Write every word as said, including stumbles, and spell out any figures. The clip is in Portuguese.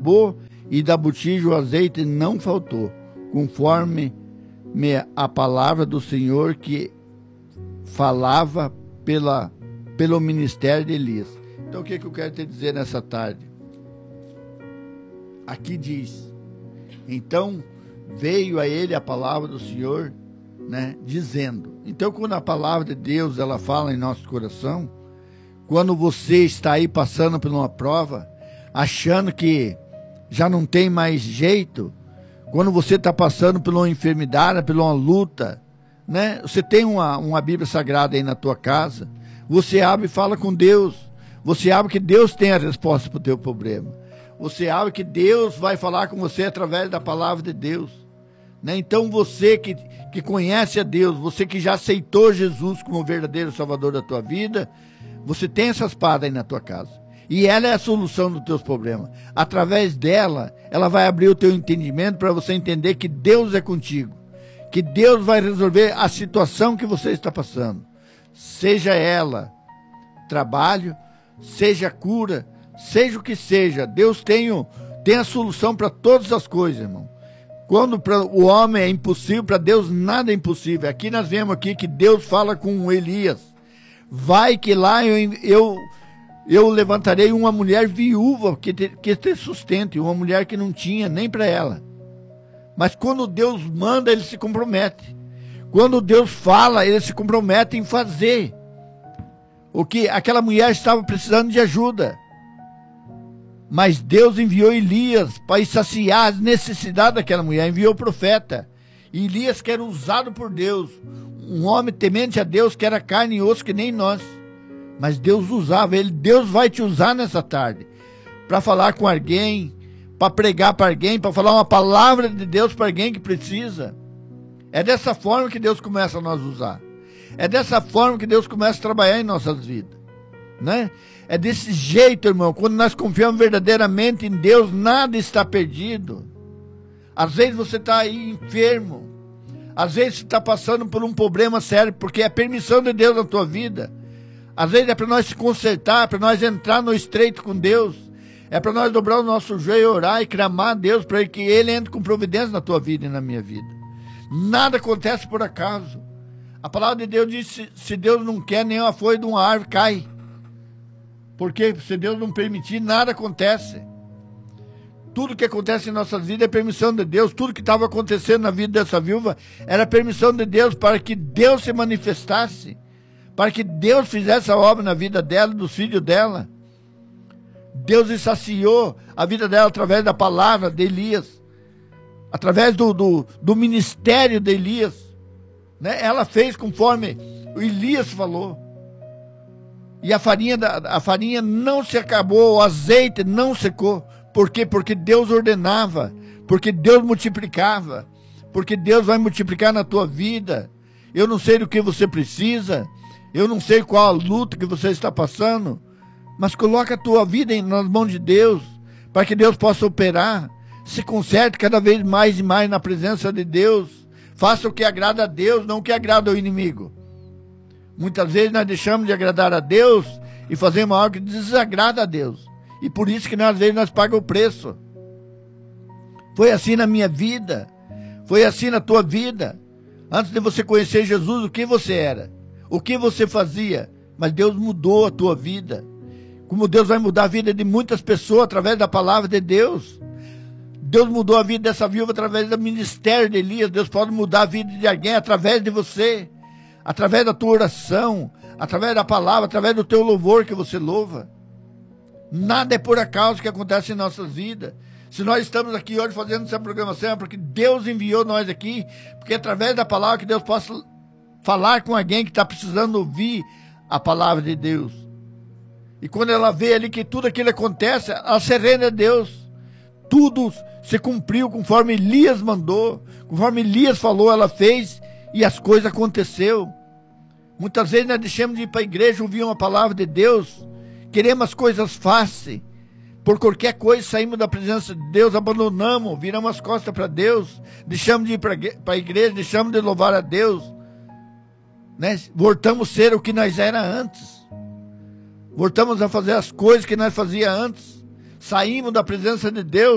acabou, e da botija o azeite não faltou, conforme a palavra do Senhor que falava pela, pelo ministério de Elias. Então o que, que eu quero te dizer nessa tarde? Aqui diz, então veio a ele a palavra do Senhor, né, dizendo. Então quando a palavra de Deus ela fala em nosso coração, quando você está aí passando por uma prova, achando que já não tem mais jeito, quando você está passando por uma enfermidade, por uma luta, né? Você tem uma, uma Bíblia Sagrada aí na tua casa, você abre e fala com Deus, você abre que Deus tem a resposta para o teu problema, você abre que Deus vai falar com você através da palavra de Deus, né? Então você que, que conhece a Deus, você que já aceitou Jesus como o verdadeiro Salvador da tua vida, você tem essa espada aí na tua casa. E ela é a solução dos teus problemas. Através dela, ela vai abrir o teu entendimento para você entender que Deus é contigo. Que Deus vai resolver a situação que você está passando. Seja ela trabalho, seja cura, seja o que seja. Deus tem, o, tem a solução para todas as coisas, irmão. Quando para o homem é impossível, para Deus nada é impossível. Aqui nós vemos aqui que Deus fala com Elias. Vai que lá eu... eu Eu levantarei uma mulher viúva que te, que te sustente, uma mulher que não tinha nem para ela. Mas quando Deus manda, ele se compromete. Quando Deus fala, ele se compromete em fazer. O que aquela mulher estava precisando de ajuda. Mas Deus enviou Elias para saciar as necessidades daquela mulher, enviou o profeta. E Elias que era usado por Deus, um homem temente a Deus que era carne e osso que nem nós. Mas Deus usava ele. Deus vai te usar nessa tarde para falar com alguém, para pregar para alguém, para falar uma palavra de Deus para alguém que precisa. É dessa forma que Deus começa a nos usar. É dessa forma que Deus começa a trabalhar em nossas vidas, né? É desse jeito, irmão. Quando nós confiamos verdadeiramente em Deus, nada está perdido. Às vezes você está aí enfermo, às vezes você está passando por um problema sério, porque é permissão de Deus na tua vida. Às vezes é para nós se consertar, para nós entrar no estreito com Deus. É para nós dobrar o nosso joelho, orar e clamar a Deus para que Ele entre com providência na tua vida e na minha vida. Nada acontece por acaso. A palavra de Deus diz, se, se Deus não quer, nem a folha de uma árvore cai. Porque se Deus não permitir, nada acontece. Tudo que acontece em nossas vidas é permissão de Deus. Tudo que estava acontecendo na vida dessa viúva era permissão de Deus para que Deus se manifestasse. Para que Deus fizesse a obra na vida dela, dos filhos dela. Deus saciou a vida dela através da palavra de Elias. Através do, do, do ministério de Elias. Né? Ela fez conforme o Elias falou. E a farinha, da, a farinha não se acabou, o azeite não secou. Por quê? Porque Deus ordenava. Porque Deus multiplicava. Porque Deus vai multiplicar na tua vida. Eu não sei do que você precisa. Eu não sei qual a luta que você está passando, mas coloca a tua vida nas mãos de Deus, para que Deus possa operar. Se conserte cada vez mais e mais na presença de Deus. Faça o que agrada a Deus, não o que agrada ao inimigo. Muitas vezes nós deixamos de agradar a Deus e fazemos algo que desagrada a Deus. E por isso que nós, às vezes nós pagamos o preço. Foi assim na minha vida, foi assim na tua vida. Antes de você conhecer Jesus, o que você era? O que você fazia? Mas Deus mudou a tua vida. Como Deus vai mudar a vida de muitas pessoas através da palavra de Deus. Deus mudou a vida dessa viúva através do ministério de Elias. Deus pode mudar a vida de alguém através de você. Através da tua oração. Através da palavra. Através do teu louvor que você louva. Nada é por acaso que acontece em nossas vidas. Se nós estamos aqui hoje fazendo essa programação, é porque Deus enviou nós aqui. Porque através da palavra que Deus possa falar com alguém que está precisando ouvir a palavra de Deus. E quando ela vê ali que tudo aquilo acontece, ela se rende a Deus. Tudo se cumpriu conforme Elias mandou, conforme Elias falou, ela fez e as coisas aconteceram. Muitas vezes nós deixamos de ir para a igreja, ouvir uma palavra de Deus, queremos as coisas fáceis, por qualquer coisa saímos da presença de Deus, abandonamos, viramos as costas para Deus, deixamos de ir para a igreja, deixamos de louvar a Deus. Né? Voltamos a ser o que nós era antes. Voltamos a fazer as coisas que nós fazia antes. Saímos da presença de Deus.